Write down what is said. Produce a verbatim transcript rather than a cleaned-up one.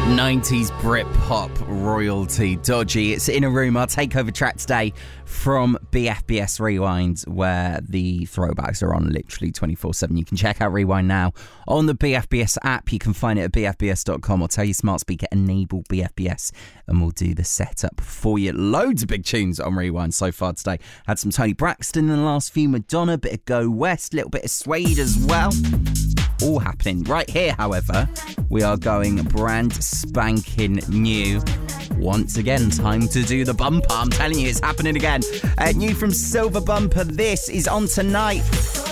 nineties Britpop royalty, Dodgy. It's In a Room, our takeover track today from B F B S Rewind, where the throwbacks are on literally twenty-four seven. You can check out Rewind now on the B F B S app. You can find it at b f b s dot com or tell your smart speaker, enable B F B S, and we'll do the setup for you. Loads of big tunes on Rewind so far today. Had some Tony Braxton in the last few, Madonna, bit of Go West, little bit of Suede as well. All happening right here. However, we are going brand spanking new. Once again, time to do the bumper. I'm telling you, it's happening again. Uh, new from Silver Bumper. This is On Tonight.